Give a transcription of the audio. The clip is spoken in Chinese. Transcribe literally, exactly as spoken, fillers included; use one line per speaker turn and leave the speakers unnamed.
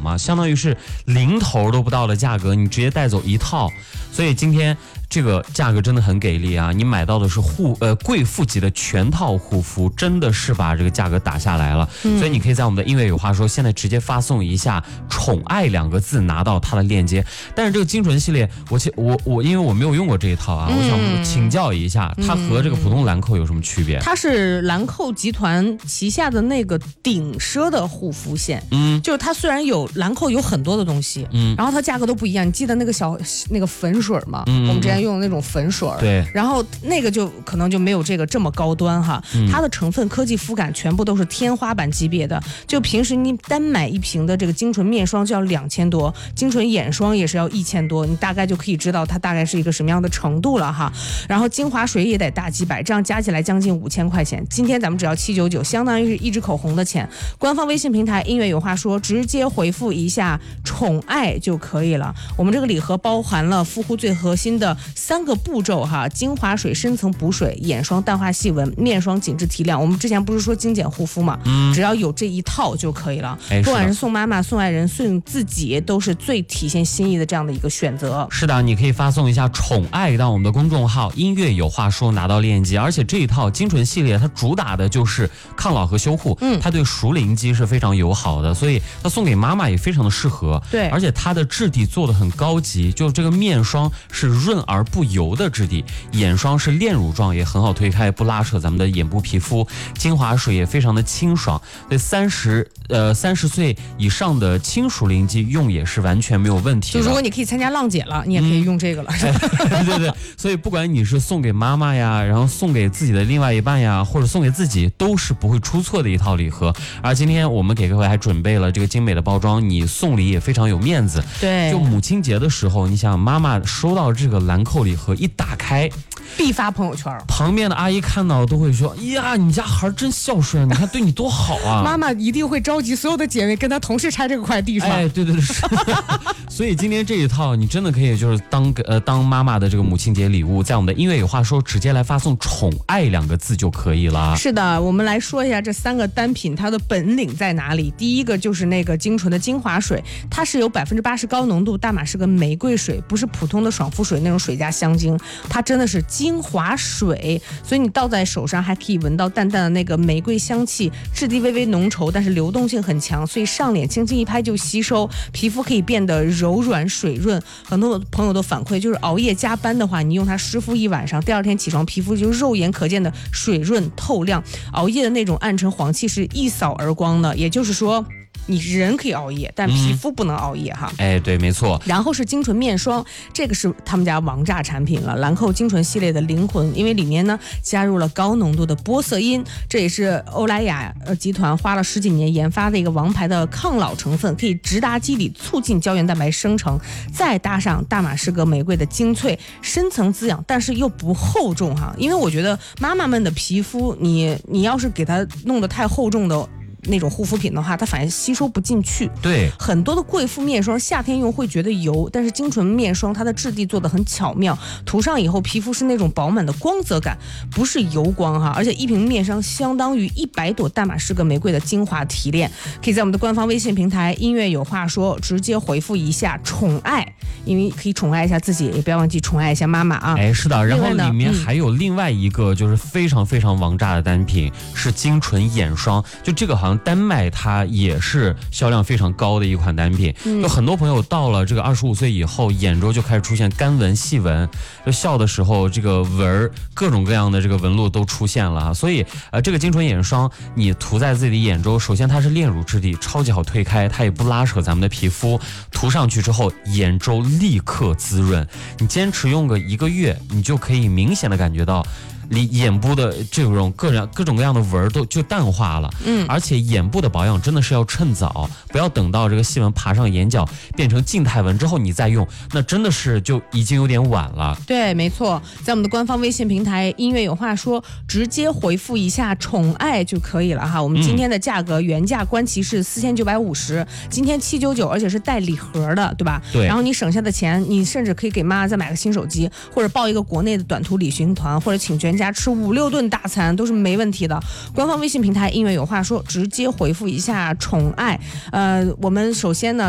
嘛，相当于是零头都不到的价格，你直接带走一套。所以今天这个价格真的很给力啊！你买到的是护呃贵妇级的全套护肤，真的是把这个价格打下来了。嗯、所以你可以在我们的音乐有话说，现在直接发送一下“宠爱”两个字，拿到它的链接。但是这个精纯系列，我我我因为我没有用过这一套啊，嗯、我想请教一下，它和这个普通兰蔻有什么区别？
它是兰蔻集团旗下的那个顶奢的护肤线，嗯，就是它虽然有兰蔻有很多的东西，嗯，然后它价格都不一样。你记得那个小那个粉水吗？嗯、我们之前用的那种粉水，
对，
然后那个就可能就没有这个这么高端哈。嗯、它的成分、科技肤感全部都是天花板级别的。就平时你单买一瓶的这个精纯面霜就要两千多，精纯眼霜也是要一千多，你大概就可以知道它大概是一个什么样的程度了哈。然后精华水也得大几百，这样加起来将近五千块钱。今天咱们只要七九九，相当于是一支口红的钱。官方微信平台音乐有话说，直接回复一下宠爱就可以了。我们这个礼盒包含了肤护最核心的三个步骤哈：精华水深层补水，眼霜淡化细纹，面霜紧致提亮。我们之前不是说精简护肤嘛，嗯，只要有这一套就可以了。哎、不管是送妈妈、送爱人、送自己，都是最体现心意的这样的一个选择。
是的，你可以发送一下宠爱到我们的公众号音乐有话说，拿到链接。而且这一套精纯系列它主打的就是抗老和修护，嗯，它对熟龄肌是非常友好的，所以它送给妈妈也非常的适合。
对，
而且它的质地做的很高级，就这个面霜是润而不油的质地，眼霜是炼乳状，也很好推开，不拉扯咱们的眼部皮肤。精华水也非常的清爽，对三十呃三十岁以上的轻熟龄肌用也是完全没有问题的。
就如果你可以参加浪姐了，你也可以用这个了。
嗯、对对，所以不管你是送给妈妈呀，然后送给自己的另外一半呀，或者送给自己，都是不会出错的一套礼盒。而今天我们给各位还准备了这个精美的包装，你送礼也非常有面子。
对，
就母亲节的时候，你想妈妈收到这个兰蔻礼盒一打开，
必发朋友圈，
旁边的阿姨看到都会说：“哎呀，你家孩真孝顺，你看对你多好啊！”
妈妈一定会召集所有的姐妹跟她同时拆这个快递，是吧？
哎，对对对，是。所以今天这一套你真的可以就是当呃当妈妈的这个母亲节礼物，在我们的音乐有话说直接来发送“宠爱”两个字就可以了。
是的，我们来说一下这三个单品它的本领在哪里。第一个就是那个精纯的精华水，它是有百分之八十高浓度大马士革玫瑰水，不是普通的爽肤水那种水加香精，它真的是精华水，所以你倒在手上还可以闻到淡淡的那个玫瑰香气，质地微微浓稠，但是流动性很强，所以上脸轻轻一拍就吸收，皮肤可以变得柔软水润。很多朋友都反馈，就是熬夜加班的话，你用它湿敷一晚上，第二天起床皮肤就肉眼可见的水润透亮，熬夜的那种暗沉黄气是一扫而光的。也就是说你人可以熬夜，但皮肤不能熬夜、嗯、哈。
哎，对，没错。
然后是精纯面霜，这个是他们家王炸产品了，兰蔻精纯系列的灵魂，因为里面呢加入了高浓度的玻色因，这也是欧莱雅集团花了十几年研发的一个王牌的抗老成分，可以直达肌理，促进胶原蛋白生成，再搭上大马士革玫瑰的精粹，深层滋养，但是又不厚重哈。因为我觉得妈妈们的皮肤，你你要是给它弄得太厚重的那种护肤品的话，它反而吸收不进去。
对，
很多的贵妇面霜夏天用会觉得油，但是精纯面霜它的质地做得很巧妙，涂上以后皮肤是那种饱满的光泽感，不是油光哈。而且一瓶面霜相当于一百朵大马士革玫瑰的精华提炼。可以在我们的官方微信平台音乐有话说直接回复一下宠爱，因为可以宠爱一下自己，也不要忘记宠爱一下妈妈啊。
哎，是的。然后里面还有另外一个就是非常非常王炸的单品，是精纯眼霜，就这个好像丹麦它也是销量非常高的一款单品。有很多朋友到了这个二十五岁以后，眼周就开始出现干纹细纹，就笑的时候这个纹儿各种各样的这个纹路都出现了。所以呃这个精纯眼霜你涂在自己的眼周，首先它是炼乳质地，超级好推开，它也不拉扯咱们的皮肤，涂上去之后眼周立刻滋润，你坚持用个一个月，你就可以明显的感觉到你眼部的这种各种各种各样的纹都就淡化了。嗯，而且眼部的保养真的是要趁早，不要等到这个细纹爬上眼角变成静态纹之后你再用，那真的是就已经有点晚了。
对，没错，在我们的官方微信平台音乐有话说直接回复一下宠爱就可以了哈。我们今天的价格、嗯、原价官旗是四千九百五十，今天七九九，而且是带礼盒的，对吧？
对。
然后你省下的钱，你甚至可以给妈再买个新手机，或者报一个国内的短途旅行团，或者请全家吃五六顿大餐都是没问题的。官方微信平台音乐有话说直接回复一下宠爱。呃，我们首先呢